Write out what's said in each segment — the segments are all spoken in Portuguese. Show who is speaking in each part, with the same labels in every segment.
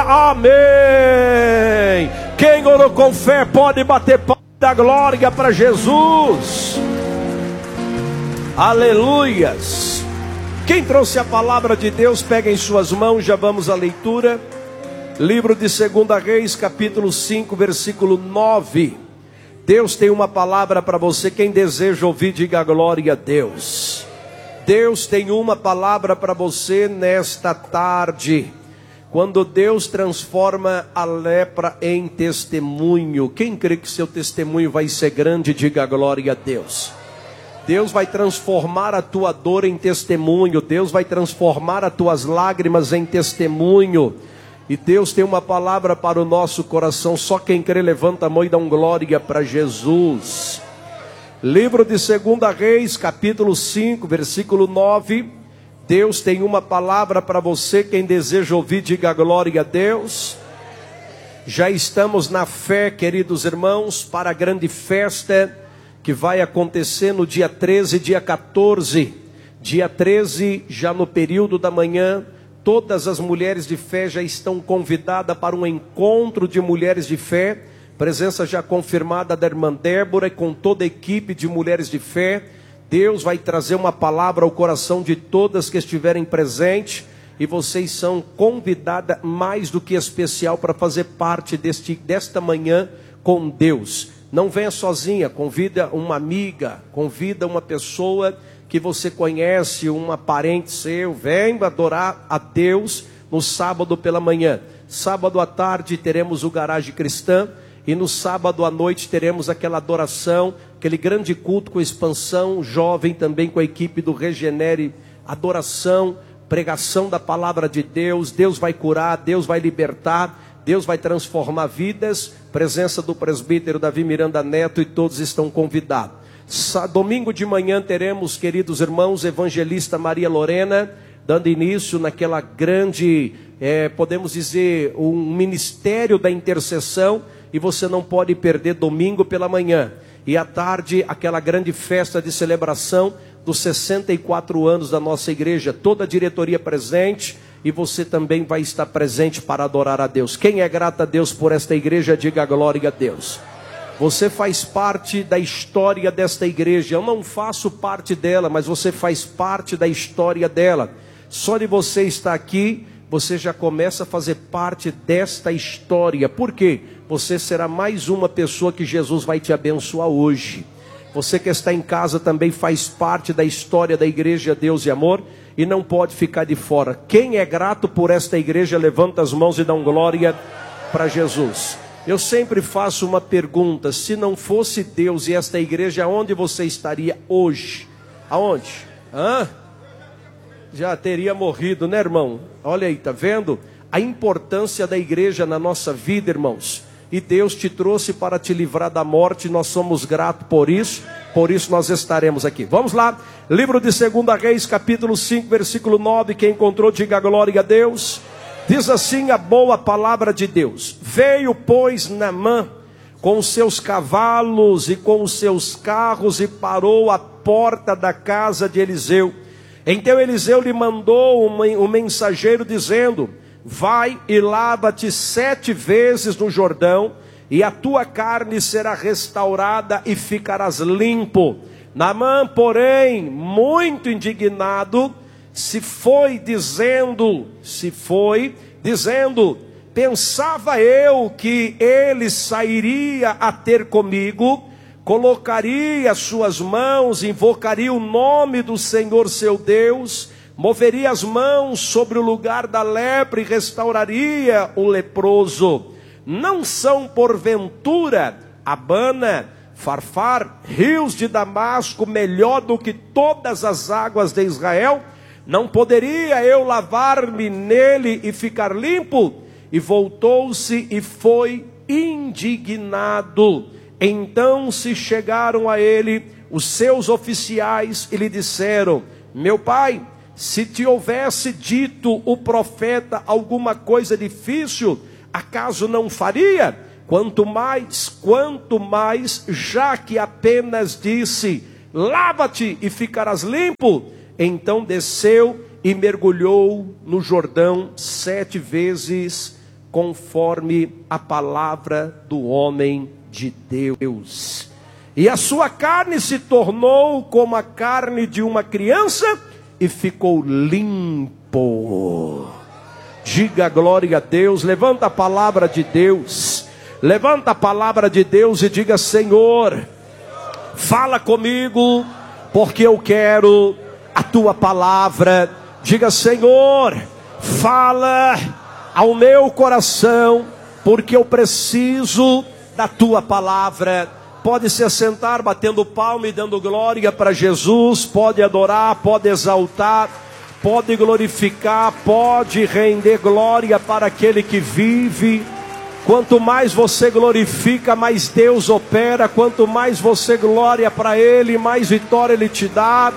Speaker 1: Amém. Quem orou com fé pode bater palma da glória para Jesus. Aleluias. Quem trouxe a palavra de Deus, pega em suas mãos, já vamos à leitura. Livro de 2 Reis, capítulo 5, versículo 9. Deus tem uma palavra para você. Quem deseja ouvir, diga glória a Deus. Deus tem uma palavra para você nesta tarde. Quando Deus transforma a lepra em testemunho, quem crê que seu testemunho vai ser grande, diga glória a Deus. Deus vai transformar a tua dor em testemunho. Deus vai transformar as tuas lágrimas em testemunho. E Deus tem uma palavra para o nosso coração. Só quem crê levanta a mão e dá glória para Jesus. Livro de 2 Reis, capítulo 5, versículo 9. Deus tem uma palavra para você. Quem deseja ouvir, diga glória a Deus. Já estamos na fé, queridos irmãos, para a grande festa que vai acontecer no dia 13 e dia 14. Dia 13, já no período da manhã, todas as mulheres de fé já estão convidadas para um encontro de mulheres de fé. Presença já confirmada da irmã Débora e com toda a equipe de mulheres de fé. Deus vai trazer uma palavra ao coração de todas que estiverem presentes. E vocês são convidadas mais do que especial para fazer parte desta manhã com Deus. Não venha sozinha, convida uma amiga, convida uma pessoa que você conhece, uma parente seu. Venha adorar a Deus no sábado pela manhã. Sábado à tarde teremos o Garagem Cristã. E no sábado à noite teremos aquela adoração, aquele grande culto com expansão, jovem também com a equipe do Regenere, adoração, pregação da palavra de Deus. Deus vai curar, Deus vai libertar, Deus vai transformar vidas. Presença do presbítero Davi Miranda Neto e todos estão convidados. Domingo de manhã teremos, queridos irmãos, evangelista Maria Lorena, dando início naquela grande, podemos dizer, um ministério da intercessão. E você não pode perder domingo pela manhã. E à tarde, aquela grande festa de celebração dos 64 anos da nossa igreja. Toda a diretoria presente. E você também vai estar presente para adorar a Deus. Quem é grato a Deus por esta igreja, diga glória a Deus. Você faz parte da história desta igreja. Eu não faço parte dela, mas você faz parte da história dela. Só de você estar aqui, você já começa a fazer parte desta história. Por quê? Você será mais uma pessoa que Jesus vai te abençoar hoje. Você que está em casa também faz parte da história da igreja Deus e Amor e não pode ficar de fora. Quem é grato por esta igreja, levanta as mãos e dá glória para Jesus. Eu sempre faço uma pergunta: se não fosse Deus e esta igreja, aonde você estaria hoje? Aonde? Já teria morrido, né, irmão? Olha aí, tá vendo? A importância da igreja na nossa vida, irmãos. E Deus te trouxe para te livrar da morte. Nós somos gratos por isso nós estaremos aqui. Vamos lá, livro de 2 Reis, capítulo 5, versículo 9. Quem encontrou, diga glória a Deus. Diz assim a boa palavra de Deus: veio, pois, Naamã com os seus cavalos e com os seus carros e parou à porta da casa de Eliseu. Então Eliseu lhe mandou um mensageiro dizendo: vai e lava-te 7 vezes no Jordão, e a tua carne será restaurada e ficarás limpo. Naamã, porém, muito indignado, se foi dizendo, pensava eu que ele sairia a ter comigo, colocaria suas mãos, invocaria o nome do Senhor seu Deus, moveria as mãos sobre o lugar da lepra e restauraria o leproso. Não são porventura Abana, Farfar, rios de Damasco, melhor do que todas as águas de Israel? Não poderia eu lavar-me nele e ficar limpo? E voltou-se e foi indignado. Então se chegaram a ele os seus oficiais e lhe disseram: meu pai, se te houvesse dito o profeta alguma coisa difícil, acaso não faria? Quanto mais, já que apenas disse: lava-te e ficarás limpo. Então desceu e mergulhou no Jordão 7 vezes conforme a palavra do homem de Deus. E a sua carne se tornou como a carne de uma criança e ficou limpo. Diga glória a Deus. Levanta a palavra de Deus. Levanta a palavra de Deus e diga: Senhor, fala comigo, porque eu quero a tua palavra. Diga: Senhor, fala ao meu coração, porque eu preciso da tua palavra. Pode se assentar, batendo palma e dando glória para Jesus. Pode adorar, pode exaltar, pode glorificar, pode render glória para aquele que vive. Quanto mais você glorifica, mais Deus opera. Quanto mais você glória para Ele, mais vitória Ele te dá.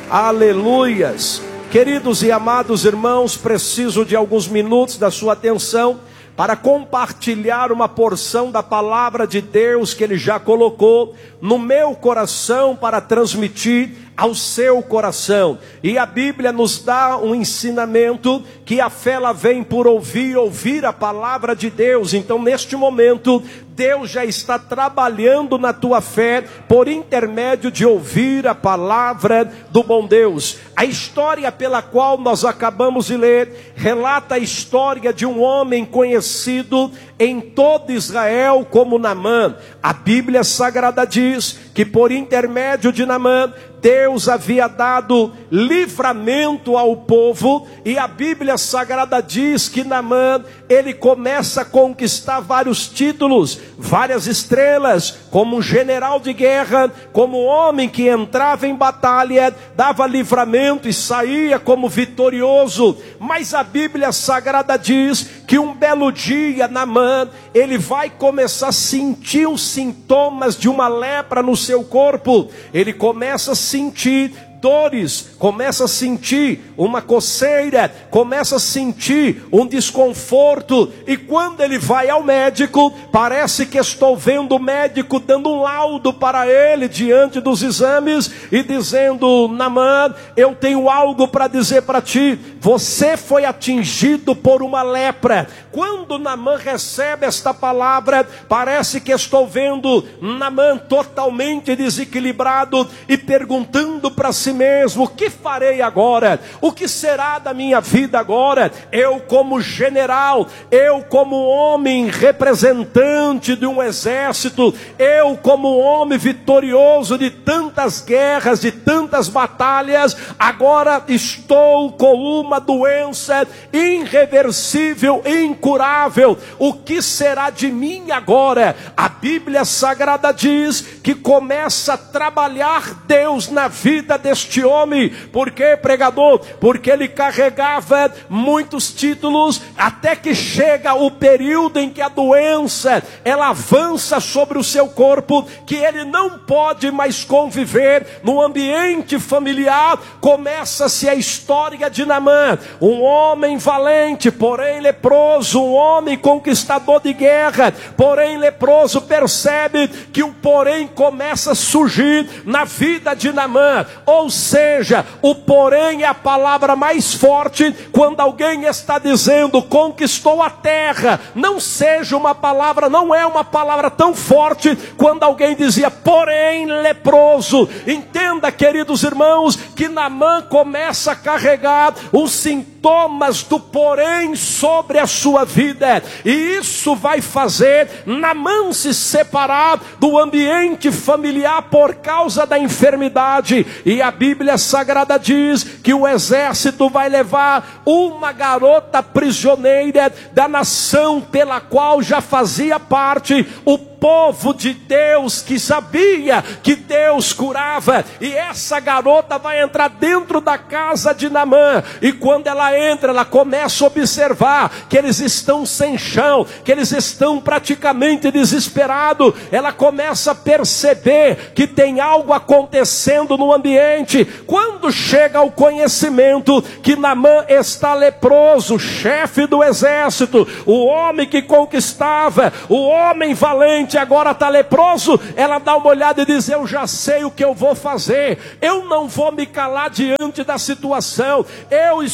Speaker 1: Aleluias. Queridos e amados irmãos, preciso de alguns minutos da sua atenção para compartilhar uma porção da palavra de Deus que Ele já colocou no meu coração para transmitir ao seu coração. E a Bíblia nos dá um ensinamento que a fé ela vem por ouvir a palavra de Deus. Então, neste momento, Deus já está trabalhando na tua fé por intermédio de ouvir a palavra do bom Deus. A história pela qual nós acabamos de ler relata a história de um homem conhecido em todo Israel como Naamã. A Bíblia Sagrada diz que por intermédio de Naamã, Deus havia dado livramento ao povo, e a Bíblia Sagrada diz que Naamã, ele começa a conquistar vários títulos, várias estrelas, como um general de guerra, como um homem que entrava em batalha, dava livramento e saía como vitorioso. Mas a Bíblia Sagrada diz que um belo dia Naamã, ele vai começar a sentir os sintomas de uma lepra no seu corpo. Ele começa a sentir dores, começa a sentir uma coceira, começa a sentir um desconforto, e quando ele vai ao médico, parece que estou vendo o médico dando um laudo para ele diante dos exames e dizendo: Naamã, eu tenho algo para dizer para ti, você foi atingido por uma lepra. Quando Naamã recebe esta palavra, parece que estou vendo Naamã totalmente desequilibrado e perguntando para si mesmo: o que farei agora? O que será da minha vida agora? Eu como general, eu como homem representante de um exército, eu como homem vitorioso de tantas guerras, de tantas batalhas, agora estou com uma doença irreversível, incurável. O que será de mim agora? A Bíblia Sagrada diz que começa a trabalhar Deus na vida deste homem. Por quê, pregador? Porque ele carregava muitos títulos, até que chega o período em que a doença ela avança sobre o seu corpo, que ele não pode mais conviver no ambiente familiar. Começa-se a história de Naamã, um homem valente, porém leproso, um homem conquistador de guerra, porém leproso. Percebe que o porém começa a surgir na vida de Naamã. Ou seja, o porém é a palavra mais forte quando alguém está dizendo conquistou a terra. Não seja uma palavra, não é uma palavra tão forte quando alguém dizia porém leproso. Entenda, queridos irmãos, que Naamã começa a carregar os sintomas do porém sobre a sua vida, e isso vai fazer Naamã se separar do ambiente familiar por causa da enfermidade. E a Bíblia Sagrada diz que o exército vai levar uma garota prisioneira da nação pela qual já fazia parte o povo de Deus, que sabia que Deus curava. E essa garota vai entrar dentro da casa de Naamã, e quando ela entra, ela começa a observar que eles estão sem chão, que eles estão praticamente desesperados. Ela começa a perceber que tem algo acontecendo no ambiente. Quando chega ao conhecimento que Naamã está leproso, chefe do exército, o homem que conquistava, o homem valente, agora está leproso, ela dá uma olhada e diz: eu já sei o que eu vou fazer, eu não vou me calar diante da situação, eu estou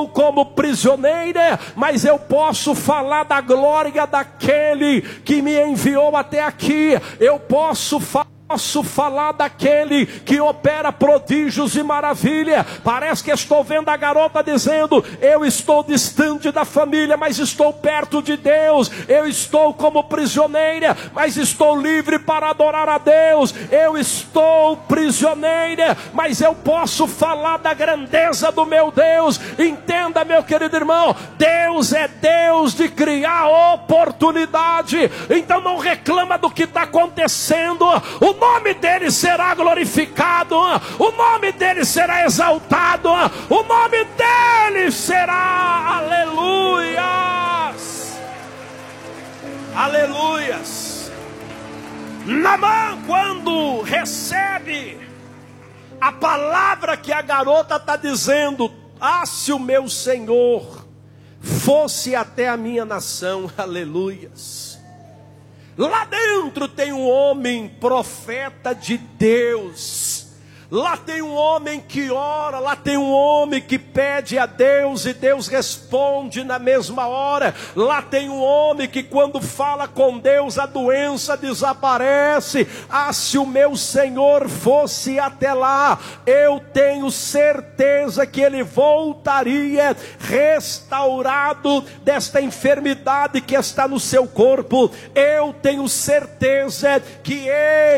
Speaker 1: estou como prisioneira, mas eu posso falar da glória daquele que me enviou até aqui. Eu posso falar daquele que opera prodígios e maravilha. Parece que estou vendo a garota dizendo: eu estou distante da família, mas estou perto de Deus. Eu estou como prisioneira, mas estou livre para adorar a Deus. Eu estou prisioneira, mas eu posso falar da grandeza do meu Deus. Entenda, meu querido irmão, Deus é Deus de criar oportunidade. Então não reclama do que está acontecendo. O nome dele será glorificado, o nome dele será exaltado, o nome dele será, aleluias, aleluias. Naamã, quando recebe a palavra que a garota está dizendo: se o meu Senhor fosse até a minha nação, aleluias. Lá dentro tem um homem profeta de Deus. Lá tem um homem que ora, lá tem um homem que pede a Deus e Deus responde na mesma hora. Lá tem um homem que quando fala com Deus a doença desaparece. Se o meu Senhor fosse até lá, eu tenho certeza que ele voltaria restaurado desta enfermidade que está no seu corpo. Eu tenho certeza que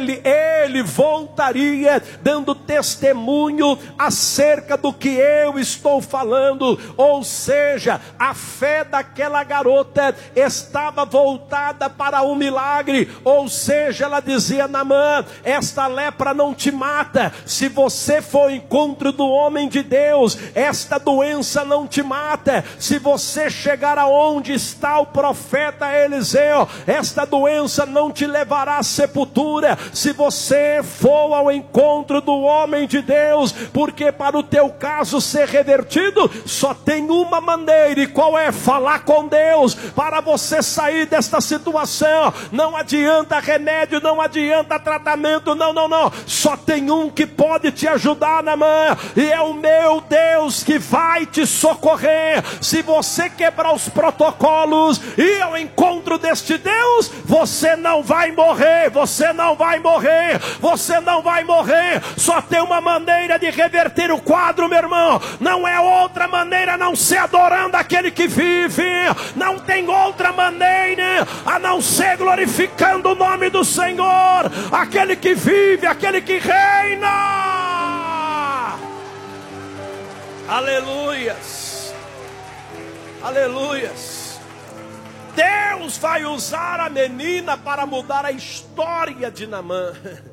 Speaker 1: ele voltaria dando testemunho acerca do que eu estou falando. Ou seja, a fé daquela garota estava voltada para um milagre. Ou seja, ela dizia: Naamã, esta lepra não te mata. Se você for ao encontro do homem de Deus, esta doença não te mata. Se você chegar aonde está o profeta Eliseu, esta doença não te levará à sepultura. Se você for ao encontro do homem de Deus, porque para o teu caso ser revertido, só tem uma maneira, e qual é? Falar com Deus, para você sair desta situação. Não adianta remédio, não adianta tratamento, não, só tem um que pode te ajudar, Naamã, e é o meu Deus que vai te socorrer. Se você quebrar os protocolos e ir ao encontro deste Deus, você não vai morrer, você não vai morrer, você não vai morrer. Só tem uma maneira de reverter o quadro, meu irmão. Não é outra maneira a não ser adorando aquele que vive. Não tem outra maneira a não ser glorificando o nome do Senhor, aquele que vive, aquele que reina. Aleluias, aleluias. Deus vai usar a menina para mudar a história de Naamã.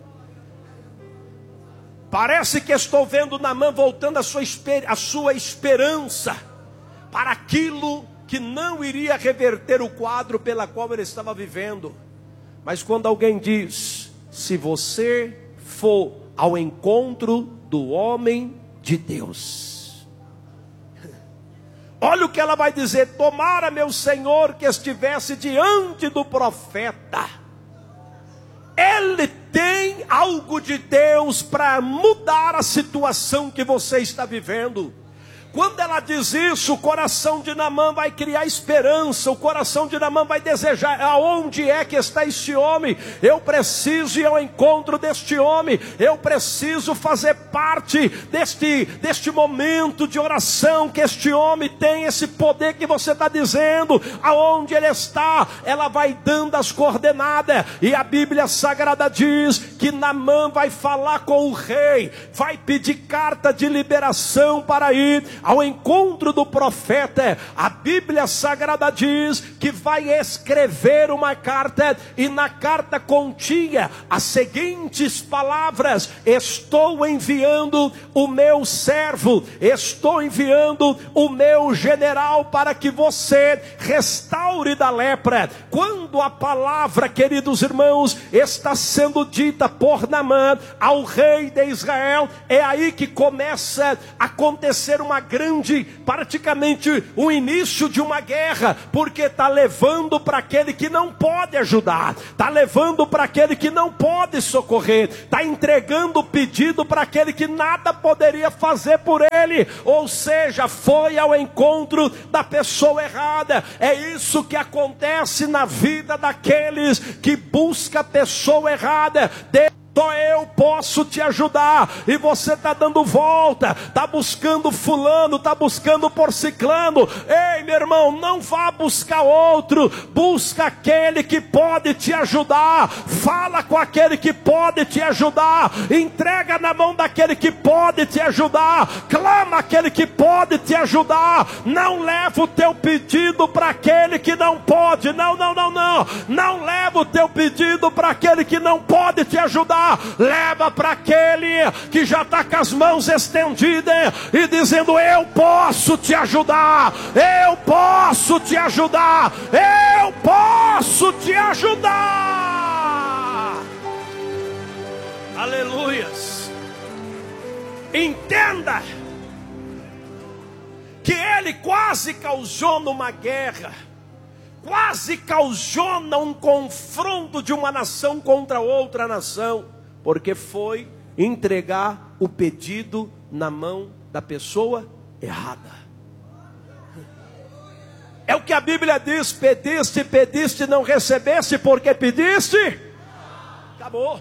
Speaker 1: Parece que estou vendo Naamã voltando a sua esperança para aquilo que não iria reverter o quadro pela qual ele estava vivendo. Mas quando alguém diz: se você for ao encontro do homem de Deus, olha o que ela vai dizer: tomara, meu Senhor, que estivesse diante do profeta. Ele tem algo de Deus para mudar a situação que você está vivendo. Quando ela diz isso, o coração de Naamã vai criar esperança. O coração de Naamã vai desejar: aonde é que está este homem? Eu preciso ir ao encontro deste homem. Eu preciso fazer parte deste momento de oração que este homem tem, esse poder que você está dizendo. Aonde ele está? Ela vai dando as coordenadas. E a Bíblia Sagrada diz que Naamã vai falar com o rei, vai pedir carta de liberação para ir ao encontro do profeta. A Bíblia Sagrada diz que vai escrever uma carta, e na carta continha as seguintes palavras: estou enviando o meu servo, estou enviando o meu general para que você restaure da lepra. Quando a palavra, queridos irmãos, está sendo dita por Naamã ao rei de Israel, é aí que começa a acontecer uma grande grande, praticamente o início de uma guerra, porque está levando para aquele que não pode ajudar, está levando para aquele que não pode socorrer, está entregando o pedido para aquele que nada poderia fazer por ele, ou seja, foi ao encontro da pessoa errada. É isso que acontece na vida daqueles que buscam a pessoa errada. Só eu posso te ajudar, e você está dando volta, está buscando fulano, está buscando por ciclano. Ei, meu irmão, não vá buscar outro, busca aquele que pode te ajudar, fala com aquele que pode te ajudar, entrega na mão daquele que pode te ajudar, clama aquele que pode te ajudar. Não leva o teu pedido para aquele que não pode, não leva o teu pedido para aquele que não pode te ajudar. Leva para aquele que já está com as mãos estendidas e dizendo: eu posso te ajudar, eu posso te ajudar, eu posso te ajudar. Aleluias. Entenda que ele quase causou numa guerra, quase causou num confronto de uma nação contra outra nação, porque foi entregar o pedido na mão da pessoa errada. É o que a Bíblia diz: pediste, pediste, não recebeste, porque pediste. Acabou.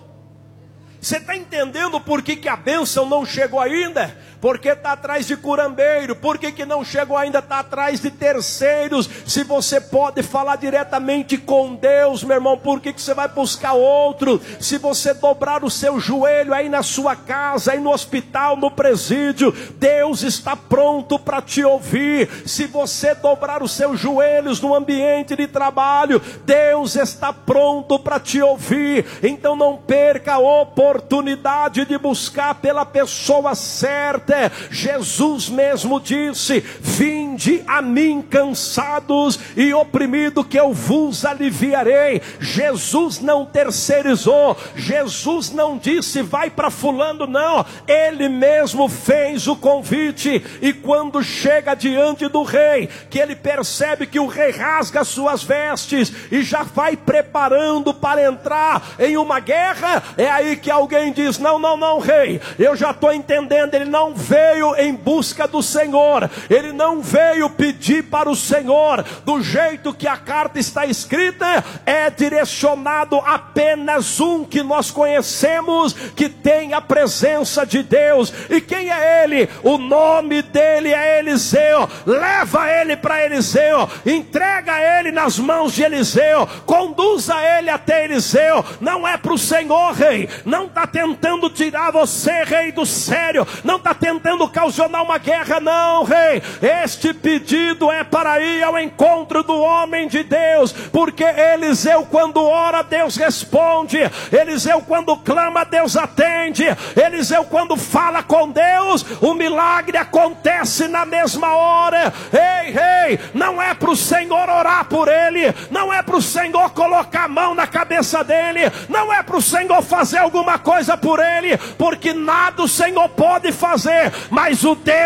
Speaker 1: Você está entendendo por que a bênção não chegou ainda? Porque está atrás de curandeiro. Por que não chegou ainda? Está atrás de terceiros. Se você pode falar diretamente com Deus, meu irmão, por que você vai buscar outro? Se você dobrar o seu joelho aí na sua casa, aí no hospital, no presídio, Deus está pronto para te ouvir. Se você dobrar os seus joelhos no ambiente de trabalho, Deus está pronto para te ouvir. Então não perca a oportunidade de buscar pela pessoa certa. Jesus mesmo disse: vinde a mim cansados e oprimidos, que eu vos aliviarei. Jesus não terceirizou, Jesus não disse vai para fulano, não. Ele mesmo fez o convite. E quando chega diante do rei, que ele percebe que o rei rasga as suas vestes e já vai preparando para entrar em uma guerra, é aí que alguém diz: não, rei, eu já estou entendendo. Ele não veio em busca do Senhor, ele não veio pedir para o Senhor. Do jeito que a carta está escrita, é direcionado apenas um que nós conhecemos, que tem a presença de Deus. E quem é ele? O nome dele é Eliseu. Leva ele para Eliseu, entrega ele nas mãos de Eliseu, conduza ele até Eliseu. Não é para o Senhor, rei. Não está tentando tirar você, rei, do sério. Não está tentando causar uma guerra, não, rei. Este pedido é para ir ao encontro do homem de Deus, porque Eliseu, quando ora, Deus responde. Eliseu, quando clama, Deus atende. Eliseu, quando fala com Deus, o milagre acontece na mesma hora. Ei, não é para o Senhor orar por ele, não é para o Senhor colocar a mão na cabeça dele, não é para o Senhor fazer alguma coisa por ele, porque nada o Senhor pode fazer, mas o Deus